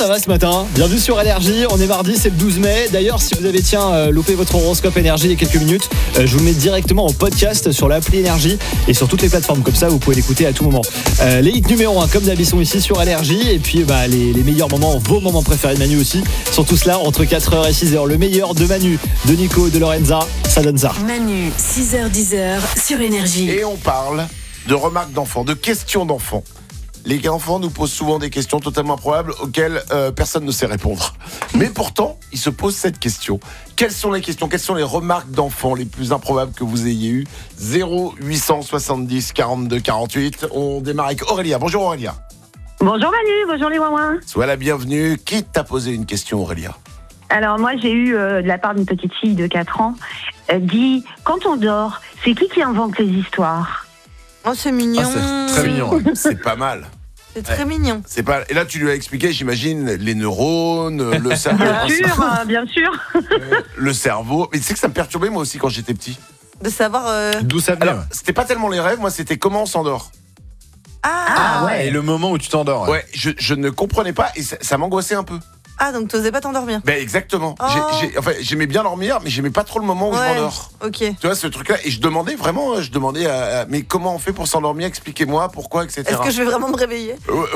ça va ce matin? Bienvenue sur Énergie, on est mardi, c'est le 12 mai. D'ailleurs, si vous avez loupé votre horoscope Énergie il y a quelques minutes, je vous le mets directement en podcast sur l'appli Énergie et sur toutes les plateformes. Comme ça, vous pouvez l'écouter à tout moment. Les hits numéro 1, comme d'habitude, sont ici sur Énergie. Et puis les meilleurs moments, vos moments préférés de Manu aussi, sont tous là entre 4h et 6h. Le meilleur de Manu, de Nico, de Lorenza, ça donne ça. Manu, 6h-10h sur Énergie. Et on parle de remarques d'enfants, de questions d'enfants. Les enfants nous posent souvent des questions totalement improbables auxquelles personne ne sait répondre. Mais pourtant, ils se posent cette question. Quelles sont les questions, quelles sont les remarques d'enfants les plus improbables que vous ayez eues? 0870 42 48. On démarre avec Aurélia. Bonjour Aurélia. Bonjour Manu, bonjour les ouin-ouin. Sois la bienvenue. Qui t'a posé une question, Aurélia? Alors moi j'ai eu de la part d'une petite fille de 4 ans, dit quand on dort, c'est qui invente les histoires? Oh, c'est mignon. C'est très mignon. C'est pas mal. C'est très mignon. C'est pas. Et là, tu lui as expliqué, j'imagine, les neurones, le cerveau. Bien sûr. Le cerveau. Mais tu sais que ça me perturbait moi aussi quand j'étais petit. De savoir. D'où ça vient? Alors, c'était pas tellement les rêves, moi, c'était comment on s'endort. Ah ouais. Et le moment où tu t'endors. Ouais, je ne comprenais pas et ça m'angoissait un peu. Ah, donc t'osais pas t'endormir? Ben exactement. Oh. J'aimais bien dormir, mais j'aimais pas trop le moment où je m'endors. Ok. Tu vois ce truc-là, et je demandais mais comment on fait pour s'endormir? Expliquez-moi pourquoi, etc. Est-ce que je vais vraiment me réveiller?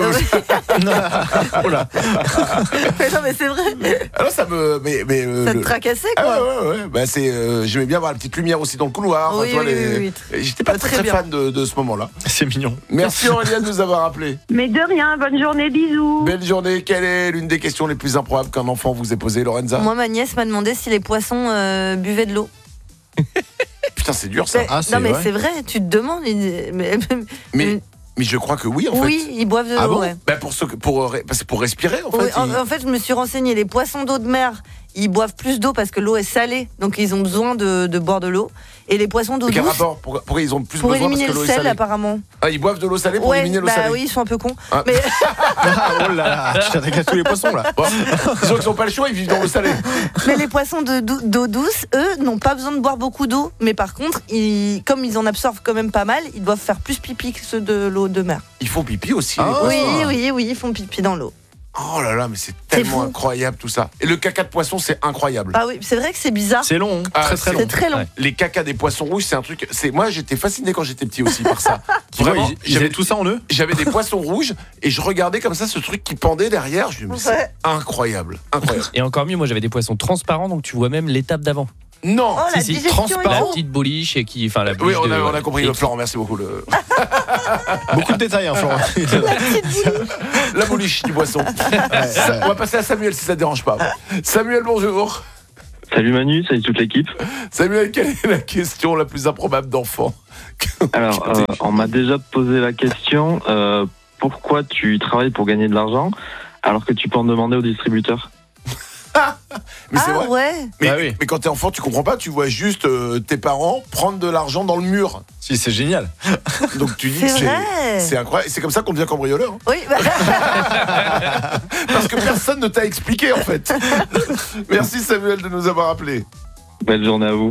Oh là. Mais non, mais c'est vrai. Alors ça me, Ça te tracassait quoi? Ouais. Bah j'aimais bien voir la petite lumière aussi dans le couloir. Oui, tu vois, oui. J'étais pas très bien. fan de ce moment-là. C'est mignon. Merci Aurélien de nous avoir appelé. Mais de rien, bonne journée, bisous. Belle journée. Quelle est l'une des questions les plus improbables qu'un enfant vous ait posée, Lorenza? Moi, ma nièce m'a demandé si les poissons buvaient de l'eau. Putain, c'est dur ça. Non, mais c'est vrai, tu te demandes. Mais je crois que oui, en fait. Oui, ils boivent de l'eau, Ah bon? ouais. Bah pour respirer, en fait. Oui, en fait, je me suis renseignée. Les poissons d'eau de mer, ils boivent plus d'eau parce que l'eau est salée, donc ils ont besoin de boire de l'eau. Et les poissons d'eau Quel douce, rapport? Pourquoi ils ont plus pour besoin parce éliminer que le l'eau est sel, salée? apparemment. Ah, ils boivent de l'eau salée pour éliminer l'eau salée. Oui, ils sont un peu cons. Ah. Mais Oh là là, tu t'attaques à tous les poissons là. Bon, disons qu'ils n'ont pas le choix, ils vivent dans l'eau salée. Mais les poissons d'eau douce, eux, n'ont pas besoin de boire beaucoup d'eau. Mais par contre, comme ils en absorbent quand même pas mal, ils doivent faire plus pipi que ceux de l'eau de mer. Ils font pipi aussi. Ah. Les poissons. Oui, ils font pipi dans l'eau. Oh là là, mais c'est tellement fou. incroyable tout ça. Et le caca de poisson, c'est incroyable. Ah oui, c'est vrai que c'est bizarre. C'est long, Ah, très très long. C'est très long. Ouais. Les cacas des poissons rouges, c'est un truc. Moi, j'étais fasciné quand j'étais petit aussi par ça. Tu vois, Vraiment, ils avaient tout ça en eux. j'avais des poissons rouges et je regardais comme ça ce truc qui pendait derrière. Je me disais, mais Ouais. c'est incroyable. Et encore mieux, moi j'avais des poissons transparents, donc tu vois même l'étape d'avant. Non. Oh, la Si, digestion est La longue. petite bouliche et qui, enfin la Oui, bouliche on a compris. et- Florent, merci beaucoup. Beaucoup de détails, hein, Florent. La bouliche du poisson. On va passer à Samuel si ça te dérange pas. Samuel, bonjour. Salut Manu, salut toute l'équipe. Samuel, quelle est la question la plus improbable d'enfant? Alors, on m'a déjà posé la question, pourquoi tu travailles pour gagner de l'argent alors que tu peux en demander au distributeur? Mais c'est Ah vrai. ouais. Mais, Ah oui. mais quand t'es enfant, tu comprends pas. Tu vois juste tes parents prendre de l'argent dans le mur. Si, c'est génial. Donc tu dis C'est que vrai. c'est incroyable. Et c'est comme ça qu'on devient cambrioleur. Hein. Oui, Parce que personne ne t'a expliqué en fait. Merci Samuel de nous avoir appelé. Belle journée à vous.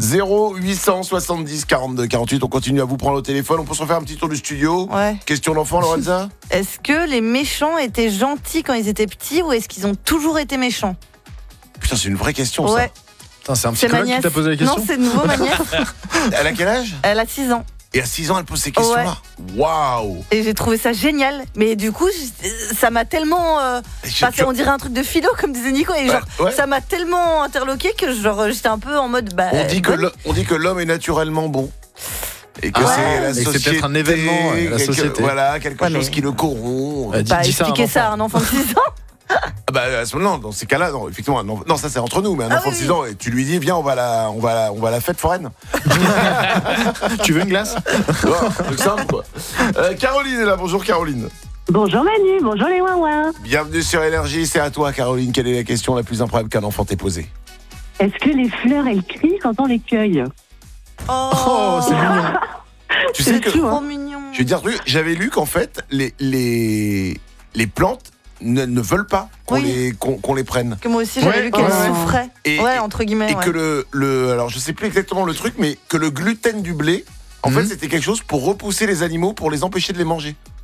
0870 42 48. On continue à vous prendre au téléphone. On peut se refaire un petit tour du studio. ouais. Question d'enfant, Lorenza? Est-ce que les méchants étaient gentils quand ils étaient petits ou est-ce qu'ils ont toujours été méchants? Putain, c'est une vraie question Ouais. Putain, c'est un C'est ma psychologue qui nièce. t'a posé la question. Non, c'est de nouveau ma nièce. ça. Elle a quel âge? Elle a 6 ans. Et à 6 ans, elle pose ces questions-là. Waouh! Et j'ai trouvé ça génial. Mais du coup, ça m'a tellement. On dirait un truc de philo, comme disait Nico. Et genre, ouais. ça m'a tellement interloqué que genre, j'étais un peu en mode. On dit que l'homme est naturellement bon. Et que Ah c'est ouais. la Et que c'est société. peut-être un événement, la société. Voilà, quelque Ouais, chose mais- qui le corrompt. Dis Pas ça à un expliquer ça à enfant. un enfant de 6 ans. Ah bah, non, dans ces cas-là, non, effectivement, non, ça c'est entre nous, mais un Ah enfant oui, de 6 ans, et tu lui dis, viens, on va à la fête foraine. Tu veux une glace? C'est simple, quoi. Caroline est là, bonjour Caroline. Bonjour Manu, bonjour les ouin-ouin. Bienvenue sur Énergie, c'est à toi Caroline. Quelle est la question la plus improbable qu'un enfant t'ait posée? Est-ce que les fleurs, elles crient quand on les cueille? Oh, c'est mignon. Tu sais que, Trop mignon. je vais te dire un truc, j'avais lu qu'en fait, les plantes ne veulent pas qu'on les prenne. Que moi aussi, j'avais Ouais, lu qu'elle ouais. souffrait. Et- Ouais, entre guillemets. Et ouais. que alors je sais plus exactement le truc, mais que le gluten du blé, en fait, c'était quelque chose pour repousser les animaux, pour les empêcher de les manger.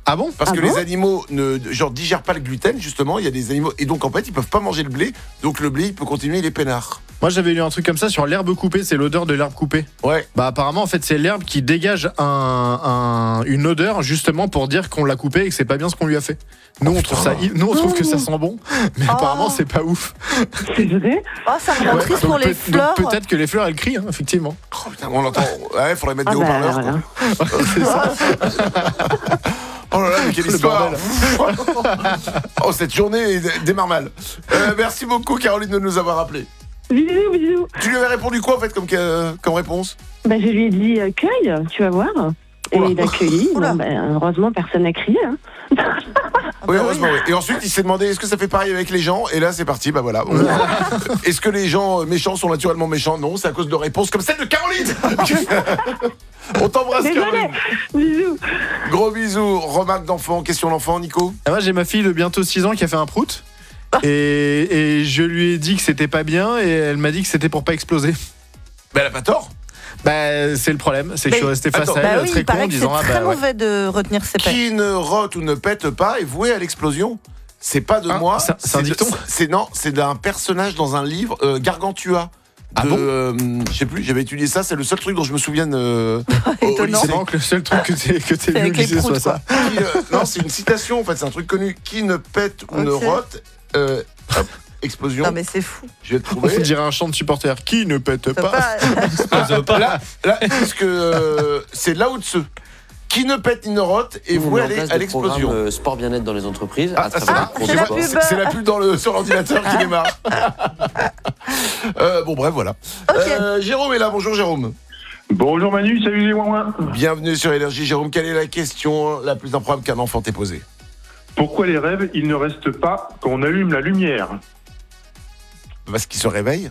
Ah bon? Parce que les animaux ne digèrent pas le gluten, justement. Il y a des animaux. Et donc, en fait, ils peuvent pas manger le blé. Donc, le blé, il peut continuer, il est peinard. Moi, j'avais lu un truc comme ça sur l'herbe coupée. C'est l'odeur de l'herbe coupée. Ouais. Bah, apparemment, en fait, c'est l'herbe qui dégage une odeur, justement, pour dire qu'on l'a coupée et que c'est pas bien ce qu'on lui a fait. Nous, on trouve que ça sent bon. Mais apparemment, c'est pas ouf. C'est vrai? Oh, ça me rend triste pour les fleurs. Donc, peut-être que les fleurs, elles crient, hein, effectivement. Oh, putain, on l'entend. Ouais, faudrait mettre des haut-parleurs. Voilà. C'est ça. Oh là là, mais quelle Le histoire. bordel. Oh, cette journée démarre mal. Merci beaucoup, Caroline, de nous avoir appelés. Bisous. Tu lui avais répondu quoi, en fait, comme réponse? Bah, je lui ai dit cueille, tu vas voir. Et il a cueilli. Oula. Bon, bah, heureusement, personne n'a crié. Hein. Oui, heureusement, oui. Et ensuite, il s'est demandé est-ce que ça fait pareil avec les gens? Et là, c'est parti, bah voilà. Est-ce que les gens méchants sont naturellement méchants? Non, c'est à cause de réponses comme celle de Caroline. On t'embrasse, Désolé. Caroline. Bisous. Gros bisous. Remarque d'enfant, question d'enfant, Nico? Moi, j'ai ma fille de bientôt 6 ans qui a fait un prout. Et je lui ai dit que c'était pas bien et elle m'a dit que c'était pour pas exploser. Bah, elle a pas tort. Bah, c'est le problème, c'est que je suis resté face attends. à elle Bah oui, très il con en paraît que c'est disant très ouais. mauvais de retenir ses pets. Qui ne rote ou ne pète pas est voué à l'explosion. C'est pas de moi. C'est un dicton. C'est d'un personnage dans un livre, Gargantua. Ah bon je sais plus, j'avais étudié ça, c'est le seul truc dont je me souviens au Étonnant. lycée. C'est vraiment que le seul truc que t'es avec venu les lycée soit proutes, ça. Non, c'est une citation en fait, c'est un truc connu. Qui ne pète ou ne Ok. rote, hop, explosion. Non mais c'est fou. Je vais le On trouver. dirait un chant de supporter. Qui ne pète T'as pas, pas- Là, parce que c'est Lao Tzu. Qui ne pète ni ne rote est Nous, on voué met en place à des l'explosion. programmes, sport bien-être dans les entreprises à c'est travers des cours c'est de la sport. pub. C'est la pub sur l'ordinateur qui démarre. Bon, bref, voilà. Ok. Jérôme est là. Bonjour, Jérôme. Bonjour Manu, salut les ouin. Bienvenue sur Énergie. Jérôme, quelle est la question la plus improbable qu'un enfant t'ait posée? Pourquoi les rêves, ils ne restent pas quand on allume la lumière? Parce qu'il se réveille.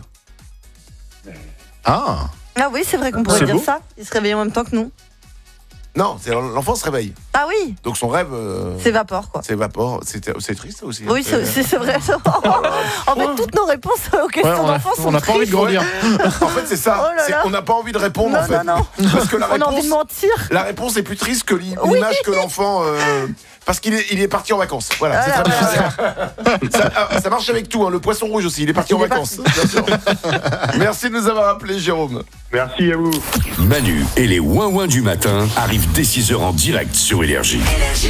Ah, Ah oui, c'est vrai qu'on pourrait C'est dire beau. ça. Il se réveille en même temps que nous. Non, l'enfant se réveille. Ah oui, Donc son rêve s'évapore quoi. s'évapore. C'est triste ça aussi. Oui, c'est vrai. En fait, toutes nos réponses aux questions d'enfants sont on n'a pas envie de grandir. En fait, c'est ça. Oh là là. On n'a pas envie de répondre Non, en fait. non. Parce que la On a envie réponse, de mentir. la réponse est plus triste que l'image que l'enfant. Parce qu'il est parti en vacances. Voilà, c'est très bien. Ça marche avec tout. Hein. Le poisson rouge aussi, il est parti en vacances. Bien sûr. Merci de nous avoir appelés, Jérôme. Merci à vous. Manu et les ouin-ouin du matin arrivent dès 6h en direct sur Énergie.